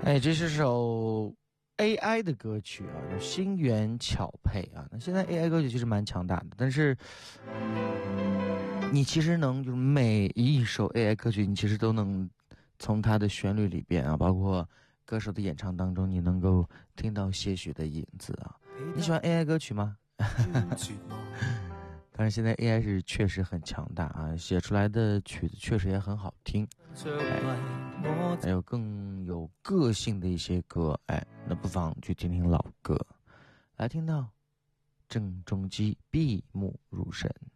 哎，这是首 AI 的歌曲啊，叫心源巧配啊。那现在 AI 歌曲其实蛮强大的，但是你其实能就是每一首 AI 歌曲，你其实都能从它的旋律里边啊，包括歌手的演唱当中，你能够听到些许的影子啊。你喜欢 AI 歌曲吗？当然，现在 AI 是确实很强大啊，写出来的曲子确实也很好听，还有更有个性的一些歌，那不妨去听听老歌，来听到郑中基闭目入神。